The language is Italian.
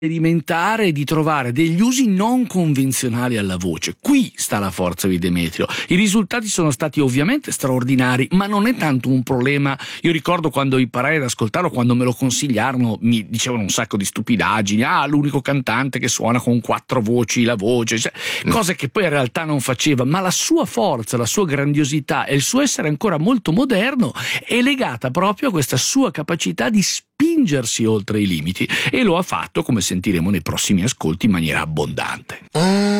sperimentare e di trovare degli usi non convenzionali alla voce. Qui sta la forza di Demetrio. I risultati sono stati ovviamente straordinari, ma non è tanto un problema. Io ricordo quando imparai ad ascoltarlo, quando me lo consigliarono, mi dicevano un sacco di stupidaggini. L'unico cantante che suona con 4 voci la voce, cioè, cose che poi in realtà non faceva, ma la sua forza, la sua grandiosità e il suo essere ancora molto moderno è legata proprio a questa sua capacità di spingersi oltre i limiti, e lo ha fatto, come sentiremo nei prossimi ascolti, in maniera abbondante.